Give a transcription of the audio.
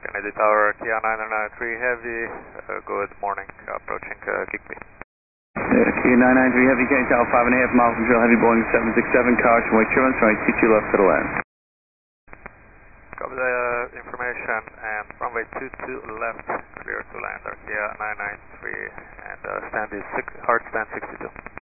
Kennedy Tower, Kia 993 Heavy, good morning, approaching Gigby. Kia 993 Heavy, Kennedy Tower, 5.5 miles from Trail, Heavy Boeing 767, caution, wait turbulence, right, 22 left to the left. Copy the information, and runway 22 left, clear to land, Kia 993, and stand is hard stand 62.